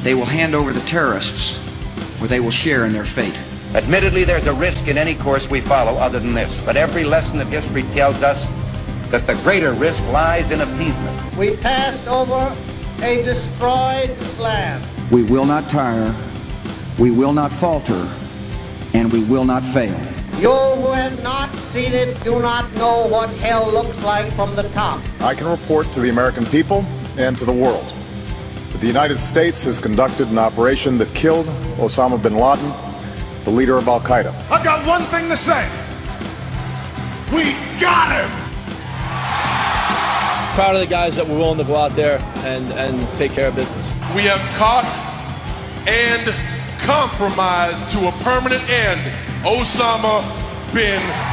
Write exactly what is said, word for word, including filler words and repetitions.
they will hand over the terrorists, or they will share in their fate. Admittedly, there's a risk in any course we follow other than this, but every lesson of history tells us that the greater risk lies in appeasement. We passed over a destroyed land. We will not tire, we will not falter, and we will not fail. You who have not seen it do not know what hell looks like from the top. I can report to the American people and to the world that the United States has conducted an operation that killed Osama bin Laden, the leader of Al-Qaeda. I've got one thing to say. We got him! Proud of the guys that were willing to go out there and, and take care of business. We have caught and compromised to a permanent end Osama bin